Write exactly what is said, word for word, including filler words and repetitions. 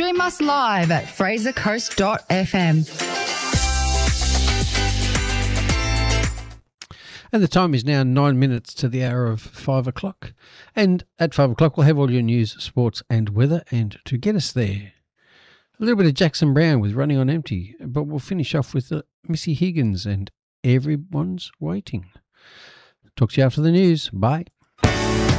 Stream us live at fraser coast dot f m. And the time is now nine minutes to the hour of five o'clock. And at five o'clock, we'll have all your news, sports and weather. And to get us there, a little bit of Jackson Browne with Running on Empty. But we'll finish off with uh, Missy Higgins and Everyone's Waiting. Talk to you after the news. Bye.